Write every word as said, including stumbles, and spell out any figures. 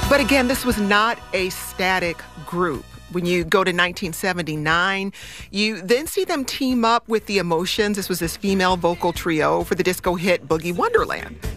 But again, this was not a static group. When you go to nineteen seventy-nine, you then see them team up with The Emotions. This was this female vocal trio for the disco hit Boogie Wonderland.